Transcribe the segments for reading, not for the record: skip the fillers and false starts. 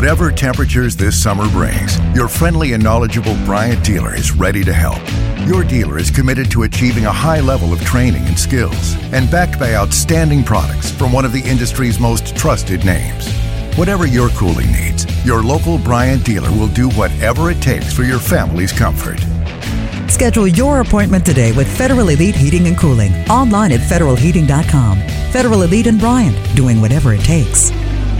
Whatever temperatures this summer brings, your friendly and knowledgeable Bryant dealer is ready to help. Your dealer is committed to achieving a high level of training and skills and backed by outstanding products from one of the industry's most trusted names. Whatever your cooling needs, your local Bryant dealer will do whatever it takes for your family's comfort. Schedule your appointment today with Federal Elite Heating and Cooling. Online at federalheating.com. Federal Elite and Bryant, doing whatever it takes.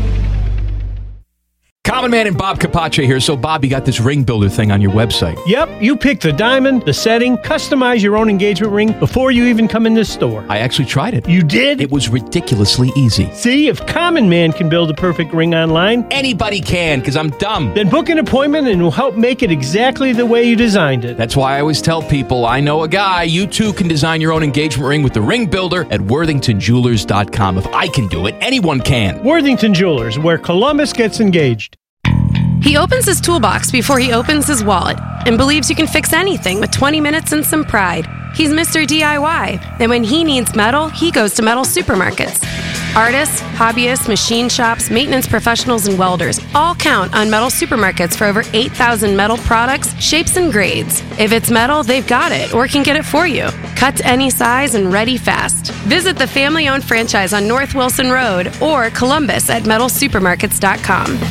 Common Man and Bob Capace here. So, Bob, you got this ring builder thing on your website. Yep, you pick the diamond, the setting, customize your own engagement ring before you even come in this store. I actually tried it. You did? It was ridiculously easy. See, if Common Man can build a perfect ring online, anybody can, because I'm dumb. Then book an appointment and we'll help make it exactly the way you designed it. That's why I always tell people, I know a guy. You too can design your own engagement ring with the ring builder at worthingtonjewelers.com. If I can do it, anyone can. Worthington Jewelers, where Columbus gets engaged. He opens his toolbox before he opens his wallet and believes you can fix anything with 20 minutes and some pride. He's Mr. DIY, and when he needs metal, he goes to metal supermarkets. Artists, hobbyists, machine shops, maintenance professionals, and welders all count on metal supermarkets for over 8,000 metal products, shapes, and grades. If it's metal, they've got it or can get it for you. Cut to any size and ready fast. Visit the family-owned franchise on North Wilson Road or Columbus at metalsupermarkets.com.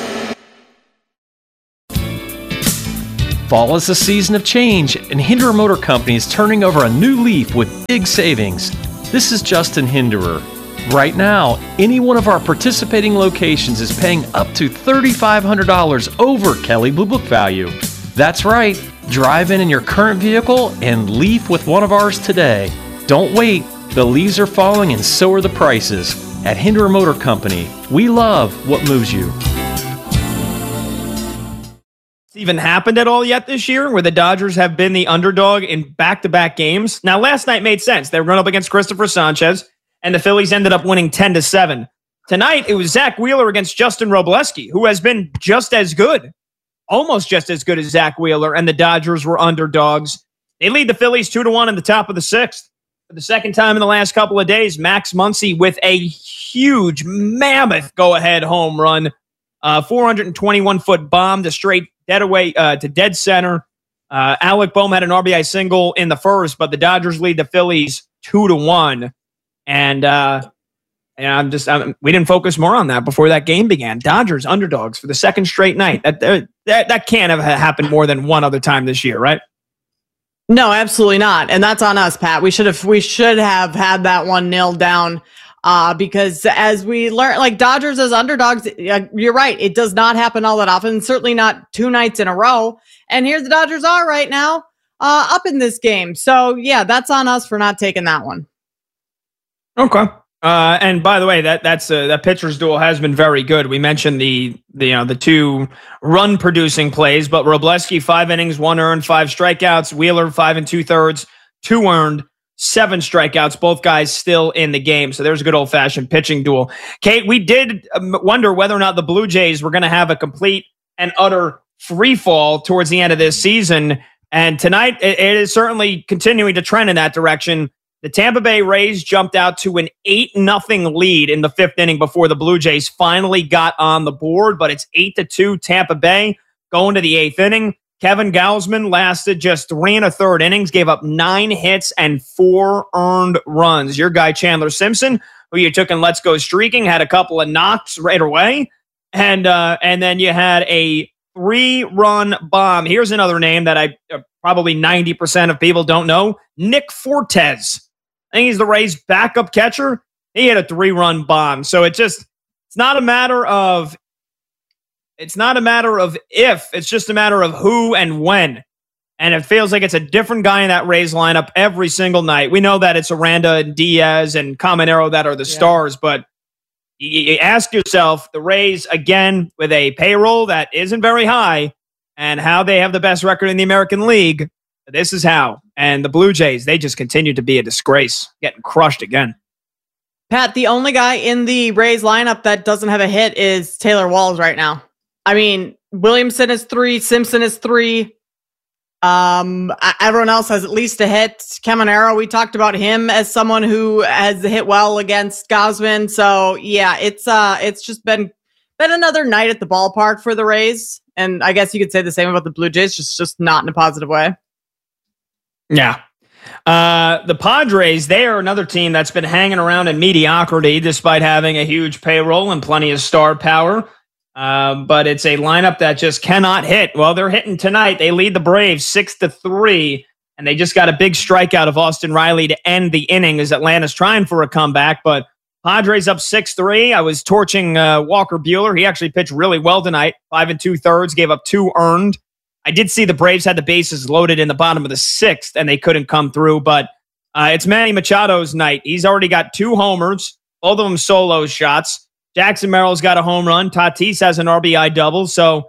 Fall is a season of change, and Hinderer Motor Company is turning over a new leaf with big savings. This is Justin Hinderer. Right now, any one of our participating locations is paying up to $3,500 over Kelley Blue Book value. That's right. Drive in your current vehicle and leaf with one of ours today. Don't wait. The leaves are falling and so are the prices. At Hinderer Motor Company, we love what moves you. Even happened at all yet this year where the Dodgers have been the underdog in back-to-back games? Now, last night made sense. They were going up against Christopher Sanchez, and the Phillies ended up winning 10-7. Tonight, it was Zach Wheeler against Justin Robleski, who has been just as good, almost just as good as Zach Wheeler, and the Dodgers were underdogs. They lead the Phillies 2-1 in the top of the sixth. For the second time in the last couple of days, Max Muncy with a huge, mammoth go-ahead home run. 421-foot bomb to straight dead away to dead center. Alec Boehm had an RBI single in the first, but the Dodgers lead the Phillies 2-1. And we didn't focus more on that before that game began. Dodgers underdogs for the second straight night. That can't have happened more than one other time this year, right? No, absolutely not. And that's on us, Pat. We should have had that one nailed down. Because as we learn, like Dodgers as underdogs, you're right. It does not happen all that often. Certainly not two nights in a row. And here the Dodgers are right now, up in this game. So yeah, that's on us for not taking that one. Okay. And by the way, that pitcher's duel has been very good. We mentioned the two run producing plays, but Robleski 5 innings, 1 earned, 5 strikeouts. Wheeler 5 2/3, 2 earned. 7 strikeouts, both guys still in the game. So there's a good old-fashioned pitching duel. Kate, we did wonder whether or not the Blue Jays were going to have a complete and utter free fall towards the end of this season. And tonight, it is certainly continuing to trend in that direction. The Tampa Bay Rays jumped out to an 8-0 lead in the 5th inning before the Blue Jays finally got on the board. But it's 8-2 Tampa Bay going to the 8th inning. Kevin Gausman lasted just 3 1/3 innings, gave up 9 hits and 4 earned runs. Your guy, Chandler Simpson, who you took in Let's Go Streaking, had a couple of knocks right away. And then you had a 3-run bomb. Here's another name that probably 90% of people don't know. Nick Fortes. I think he's the Rays' backup catcher. He had a 3-run bomb. So it's not a matter of if, it's just a matter of who and when. And it feels like it's a different guy in that Rays lineup every single night. We know that it's Aranda and Diaz and Caminero that are the stars, but you ask yourself, the Rays, again, with a payroll that isn't very high and how they have the best record in the American League, this is how. And the Blue Jays, they just continue to be a disgrace, getting crushed again. Pat, the only guy in the Rays lineup that doesn't have a hit is Taylor Walls right now. I mean, Williamson is 3, Simpson is 3. Everyone else has at least a hit. Caminero, we talked about him as someone who has hit well against Gausman. So yeah, it's just been been another night at the ballpark for the Rays. And I guess you could say the same about the Blue Jays, just not in a positive way. Yeah. The Padres, they are another team that's been hanging around in mediocrity despite having a huge payroll and plenty of star power. But it's a lineup that just cannot hit. Well, they're hitting tonight. They lead the Braves 6-3, and they just got a big strikeout of Austin Riley to end the inning as Atlanta's trying for a comeback. But Padres up 6-3. I was torching Walker Buehler. He actually pitched really well tonight. 5 2/3, gave up 2 earned. I did see the Braves had the bases loaded in the bottom of the 6th, and they couldn't come through. But it's Manny Machado's night. He's already got 2 homers, both of them solo shots. Jackson Merrill's got a home run. Tatis has an RBI double. So,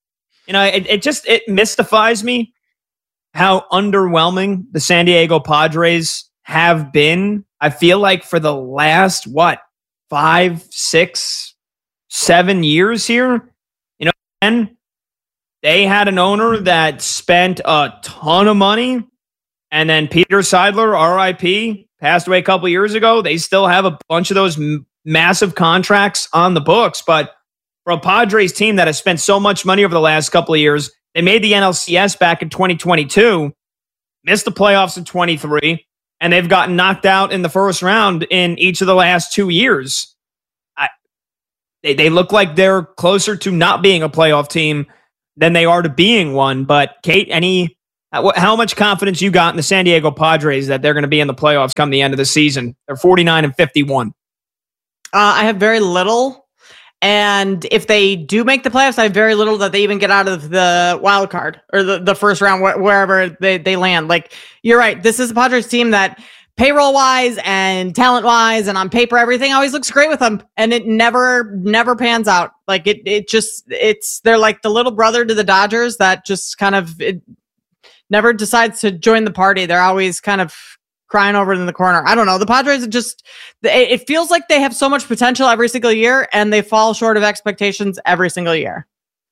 it mystifies me how underwhelming the San Diego Padres have been. I feel like for the last, 5, 6, 7 years here, and they had an owner that spent a ton of money, and then Peter Seidler, RIP, passed away a couple years ago. They still have a bunch of those massive contracts on the books, but for a Padres team that has spent so much money over the last couple of years, they made the NLCS back in 2022, missed the playoffs in 23, and they've gotten knocked out in the first round in each of the last 2 years. They look like they're closer to not being a playoff team than they are to being one. But Kate, how much confidence you got in the San Diego Padres that they're going to be in the playoffs come the end of the season? They're 49-51. I have very little. And if they do make the playoffs, I have very little that they even get out of the wild card or the first round, wherever they land. Like, you're right. This is a Padres team that payroll wise and talent wise and on paper, everything always looks great with them. And it never pans out. Like they're like the little brother to the Dodgers that just kind of never decides to join the party. They're always kind of crying over in the corner. I don't know. The Padres it feels like they have so much potential every single year and they fall short of expectations every single year.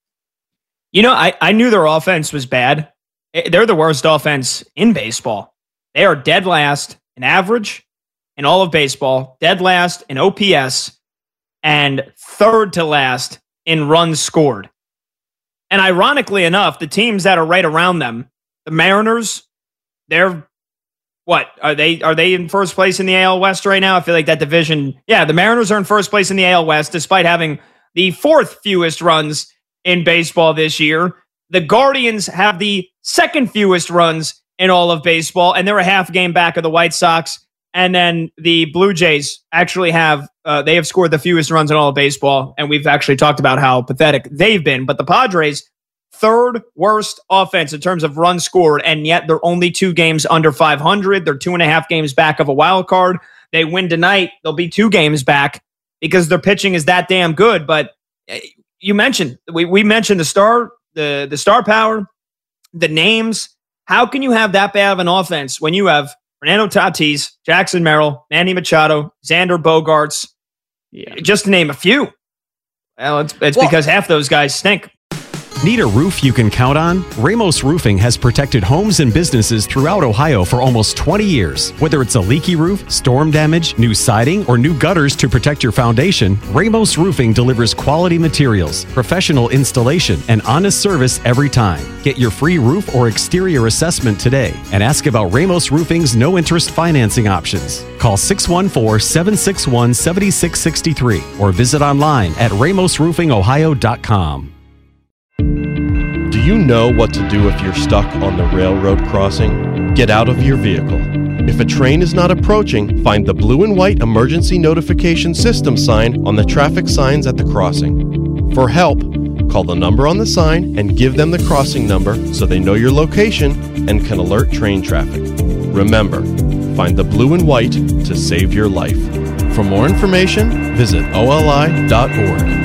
I knew their offense was bad. They're the worst offense in baseball. They are dead last in average in all of baseball, dead last in OPS, and third to last in runs scored. And ironically enough, the teams that are right around them, the Mariners, they're what? Are they in first place in the AL West right now? I feel like that division, the Mariners are in first place in the AL West despite having the 4th fewest runs in baseball this year. The Guardians have the 2nd fewest runs in all of baseball, and they're a half game back of the White Sox. And then the Blue Jays actually have scored the fewest runs in all of baseball, and we've actually talked about how pathetic they've been. But the Padres, 3rd worst offense in terms of runs scored, and yet they're only 2 games under 500. They're 2.5 games back of a wild card. They win tonight, they'll be 2 games back because their pitching is that damn good. But you mentioned, we mentioned the star power, the names. How can you have that bad of an offense when you have Fernando Tatis, Jackson Merrill, Manny Machado, Xander Bogaerts, just to name a few? Well, it's because half those guys stink. Need a roof you can count on? Ramos Roofing has protected homes and businesses throughout Ohio for almost 20 years. Whether it's a leaky roof, storm damage, new siding, or new gutters to protect your foundation, Ramos Roofing delivers quality materials, professional installation, and honest service every time. Get your free roof or exterior assessment today and ask about Ramos Roofing's no-interest financing options. Call 614-761-7663 or visit online at ramosroofingohio.com. Do you know what to do if you're stuck on the railroad crossing? Get out of your vehicle. If a train is not approaching, find the blue and white emergency notification system sign on the traffic signs at the crossing. For help, call the number on the sign and give them the crossing number so they know your location and can alert train traffic. Remember, find the blue and white to save your life. For more information, visit oli.org.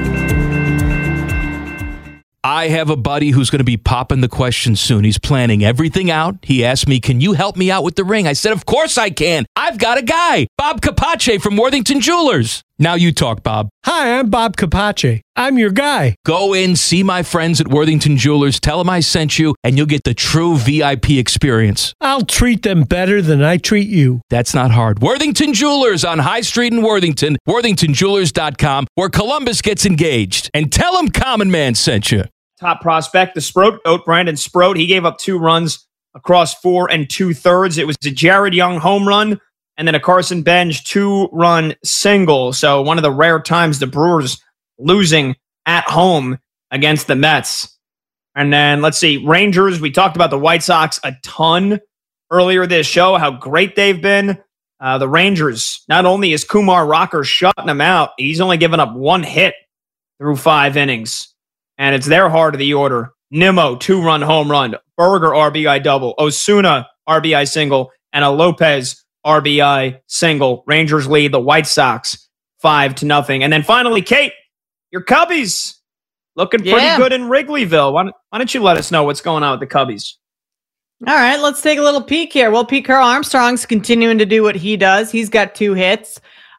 I have a buddy who's going to be popping the question soon. He's planning everything out. He asked me, can you help me out with the ring? I said, of course I can. I've got a guy, Bob Capace from Worthington Jewelers. Now you talk, Bob. Hi, I'm Bob Capace. I'm your guy. Go in, see my friends at Worthington Jewelers, tell them I sent you, and you'll get the true VIP experience. I'll treat them better than I treat you. That's not hard. Worthington Jewelers on High Street in Worthington, worthingtonjewelers.com, where Columbus gets engaged. And tell them Common Man sent you. Top prospect, the Sproat, Brandon Sproat. He gave up 2 runs across 4 2/3. It was a Jared Young home run and then a Carson Benj 2-run single. So one of the rare times the Brewers losing at home against the Mets. And then let's see, Rangers. We talked about the White Sox a ton earlier this show, how great they've been. The Rangers, not only is Kumar Rocker shutting them out, he's only given up 1 hit through 5 innings. And it's their heart of the order. Nimmo, 2-run home run. Berger, RBI double. Osuna, RBI single. And a Lopez, RBI single. Rangers lead the White Sox 5-0. And then finally, Kate, your Cubbies looking pretty good in Wrigleyville. Why don't you let us know what's going on with the Cubbies? All right, let's take a little peek here. Well, Pete Carl Armstrong's continuing to do what he does. He's got 2 hits.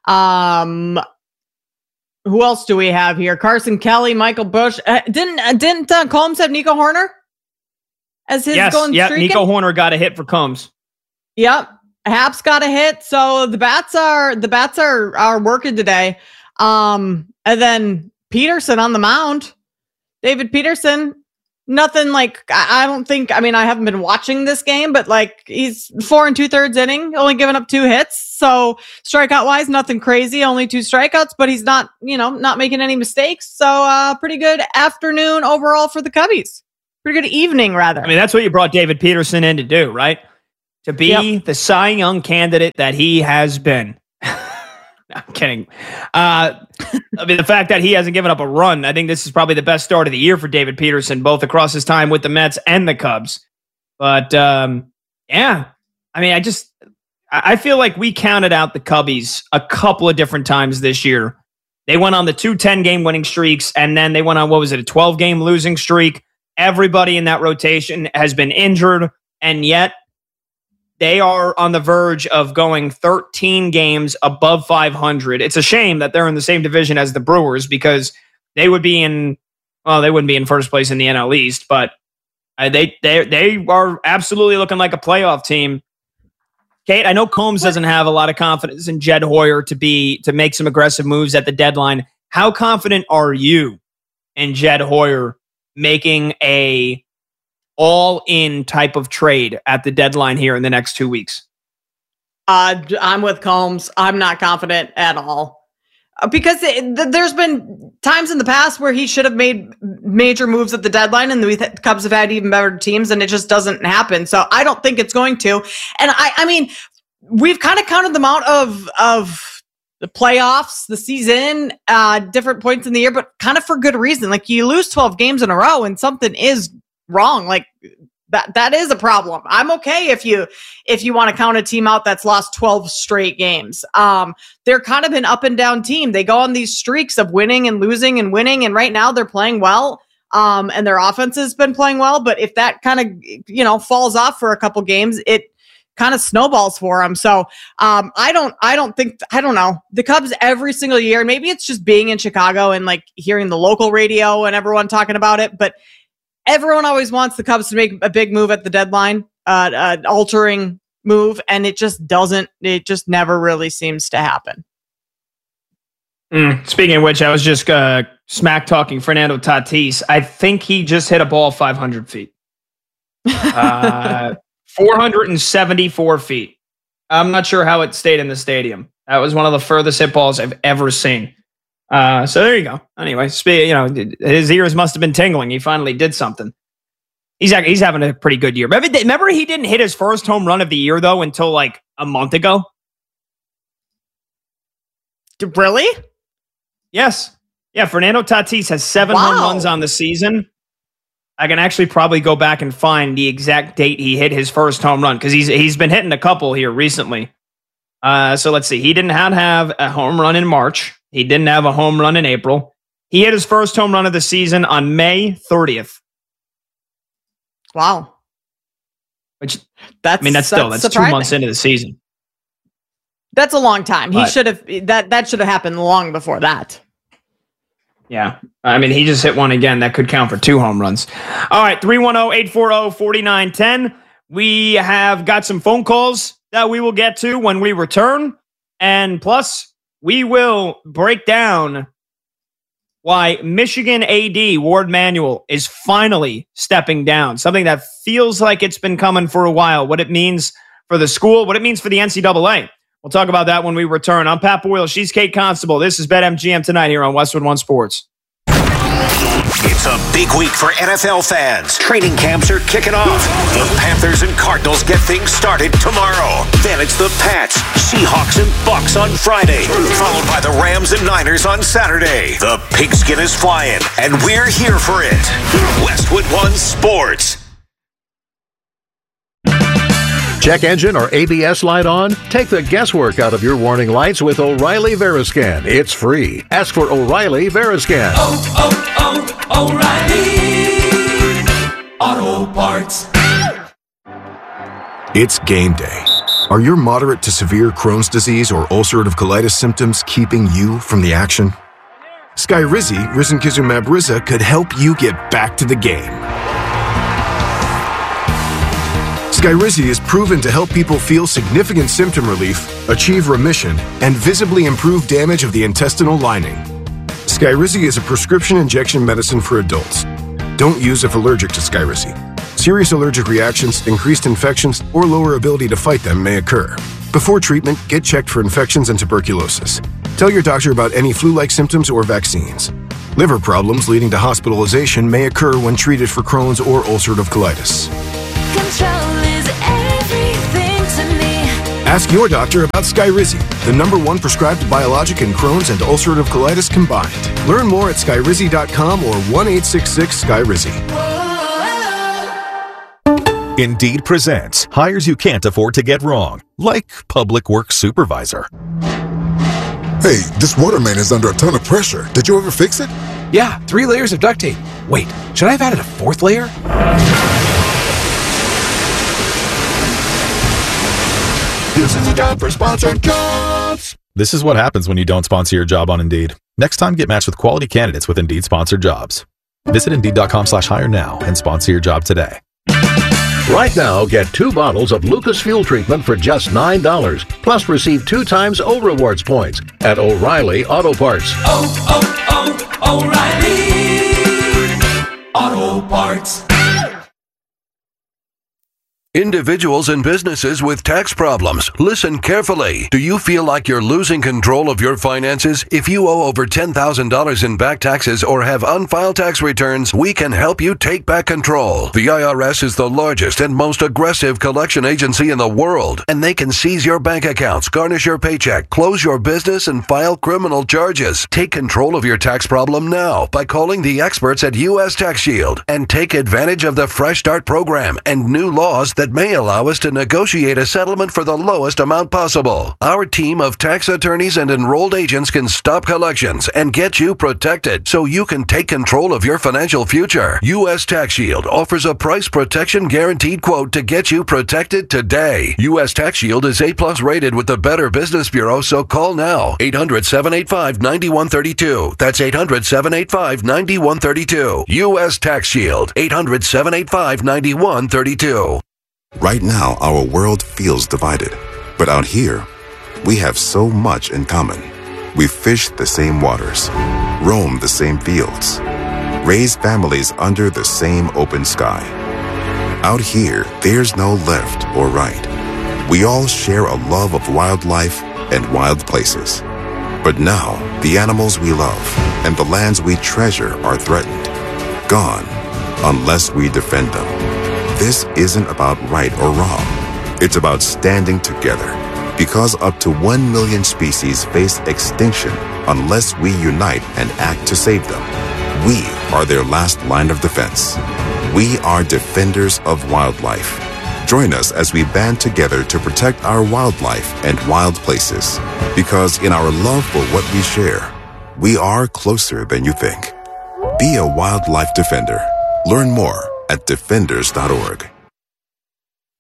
Who else do we have here? Carson Kelly, Michael Busch. Didn't Combs have Nico Horner as his going streaking? Nico Horner got a hit for Combs. Yep. Haps got a hit, so the bats are working today. And then Peterson on the mound. David Peterson, nothing like, I don't think, I mean, I haven't been watching this game, but like he's 4 2/3 inning, only giving up 2 hits. So strikeout wise, nothing crazy, only 2 strikeouts, but he's not making any mistakes. So pretty good afternoon overall for the Cubbies. Pretty good evening, rather. I mean, that's what you brought David Peterson in to do, right? To be the Cy Young candidate that he has been. No, I'm kidding. I mean, the fact that he hasn't given up a run, I think this is probably the best start of the year for David Peterson, both across his time with the Mets and the Cubs. But, yeah, I mean, I feel like we counted out the Cubbies a couple of different times this year. They went on the 2 10-game winning streaks, and then they went on, a 12-game losing streak. Everybody in that rotation has been injured, and yet they are on the verge of going 13 games above 500. It's a shame that they're in the same division as the Brewers because they would be they wouldn't be in first place in the NL East, but they are absolutely looking like a playoff team. Kate, I know Combs doesn't have a lot of confidence in Jed Hoyer to make some aggressive moves at the deadline. How confident are you in Jed Hoyer making a all-in type of trade at the deadline here in the next 2 weeks? I'm with Combs. I'm not confident at all. Because there's been times in the past where he should have made major moves at the deadline, and the Cubs have had even better teams, and it just doesn't happen. So I don't think it's going to. And I mean, we've kind of counted them out of the playoffs, the season, different points in the year, but kind of for good reason. Like, you lose 12 games in a row and something is wrong. Like, that is a problem. I'm okay if you want to count a team out that's lost 12 straight games. They're kind of an up and down team. They go on these streaks of winning and losing and winning, and right now they're playing well. And their offense has been playing well, but if that kind of falls off for a couple games, it kind of snowballs for them. So I don't know. The Cubs every single year, maybe it's just being in Chicago and like hearing the local radio and everyone talking about it, but everyone always wants the Cubs to make a big move at the deadline, an altering move, and it just doesn't. It just never really seems to happen. Speaking of which, I was just smack talking Fernando Tatis. I think he just hit a ball 500 feet. 474 feet. I'm not sure how it stayed in the stadium. That was one of the furthest hit balls I've ever seen. So there you go. Anyway, his ears must have been tingling. He finally did something. He's having a pretty good year. Remember he didn't hit his first home run of the year, though, until like a month ago? Really? Yes. Yeah, Fernando Tatis has 7 home runs on the season. I can actually probably go back and find the exact date he hit his first home run, because he's been hitting a couple here recently. So let's see. He didn't have a home run in March. He didn't have a home run in April. He hit his first home run of the season on May 30th. Wow. That's 2 months into the season. That's a long time. He But- should have that should have happened long before that. Yeah. I mean, he just hit one again. That could count for 2 home runs. All right. 310-840-4910. We have got some phone calls that we will get to when we return. And plus, we will break down why Michigan AD Ward Manuel is finally stepping down. Something that feels like it's been coming for a while. What it means for the school, what it means for the NCAA. We'll talk about that when we return. I'm Pat Boyle. She's Kate Constable. This is BetMGM tonight here on Westwood One Sports. It's a big week for NFL fans. Training camps are kicking off. The Panthers and Cardinals get things started tomorrow. Then it's the Pats, Seahawks, and Bucks on Friday, followed by the Rams and Niners on Saturday. The pigskin is flying, and we're here for it. Westwood One Sports. Check engine or ABS light on? Take the guesswork out of your warning lights with O'Reilly Veriscan. It's free. Ask for O'Reilly Veriscan. O'Reilly Auto Parts. It's game day. Are your moderate to severe Crohn's disease or ulcerative colitis symptoms keeping you from the action? Skyrizi, risankizumab Riza, could help you get back to the game. Skyrizi is proven to help people feel significant symptom relief, achieve remission, and visibly improve damage of the intestinal lining. Skyrizi is a prescription injection medicine for adults. Don't use if allergic to Skyrizi. Serious allergic reactions, increased infections, or lower ability to fight them may occur. Before treatment, get checked for infections and tuberculosis. Tell your doctor about any flu-like symptoms or vaccines. Liver problems leading to hospitalization may occur when treated for Crohn's or ulcerative colitis. Ask your doctor about Skyrizi, the #1 prescribed biologic in Crohn's and ulcerative colitis combined. Learn more at skyrizi.com or 1-866-SKYRIZI. Indeed presents hires you can't afford to get wrong, like public works supervisor. Hey, this water main is under a ton of pressure. Did you ever fix it? Yeah, 3 layers of duct tape. Wait, should I have added a 4th layer? This is a job for sponsored jobs. This is what happens when you don't sponsor your job on Indeed. Next time, get matched with quality candidates with Indeed sponsored jobs. Visit Indeed.com/hire now and sponsor your job today. Right now, get 2 bottles of Lucas Fuel Treatment for just $9. Plus, receive 2 times O-Rewards points at O'Reilly Auto Parts. O'Reilly Auto Parts. Individuals and businesses with tax problems, listen carefully. Do you feel like you're losing control of your finances? If you owe over $10,000 in back taxes or have unfiled tax returns, we can help you take back control. The IRS is the largest and most aggressive collection agency in the world, and they can seize your bank accounts, garnish your paycheck, close your business, and file criminal charges. Take control of your tax problem now by calling the experts at U.S. Tax Shield and take advantage of the Fresh Start program and new laws that may allow us to negotiate a settlement for the lowest amount possible. Our team of tax attorneys and enrolled agents can stop collections and get you protected so you can take control of your financial future. U.S. Tax Shield offers a price protection guaranteed quote to get you protected today. U.S. Tax Shield is A+ rated with the Better Business Bureau, so call now. 800-785-9132. That's 800-785-9132. U.S. Tax Shield. 800-785-9132. Right now, our world feels divided. But out here, we have so much in common. We fish the same waters, roam the same fields, raise families under the same open sky. Out here, there's no left or right. We all share a love of wildlife and wild places. But now, the animals we love and the lands we treasure are threatened, gone, unless we defend them. This isn't about right or wrong. It's about standing together, because up to 1 million species face extinction unless we unite and act to save them. We are their last line of defense. We are defenders of wildlife. Join us as we band together to protect our wildlife and wild places, because in our love for what we share, we are closer than you think. Be a wildlife defender. Learn more at defenders.org.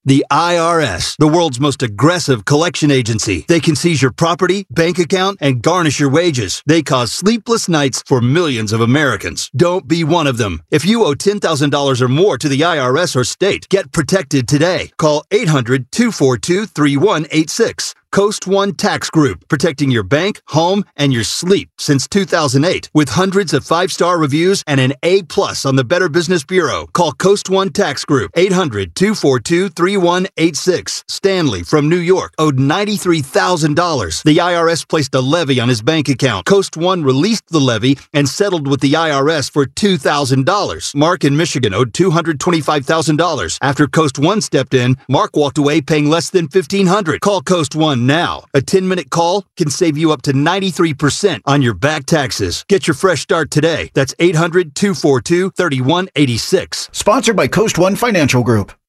The IRS, the world's most aggressive collection agency. They can seize your property, bank account, and garnish your wages. They cause sleepless nights for millions of Americans. Don't be one of them. If you owe $10,000 or more to the IRS or state, get protected today. Call 800-242-3186. Coast One Tax Group, protecting your bank, home, and your sleep since 2008. With hundreds of 5-star reviews and an A+ on the Better Business Bureau. Call Coast One Tax Group, 800-242-3186. Stanley from New York owed $93,000. The IRS placed a levy on his bank account. Coast One released the levy and settled with the IRS for $2,000. Mark in Michigan owed $225,000. After Coast One stepped in, Mark walked away paying less than $1,500. Call Coast One now. A 10-minute call can save you up to 93% on your back taxes. Get your fresh start today. That's 800-242-3186. Sponsored by Coast One Financial Group.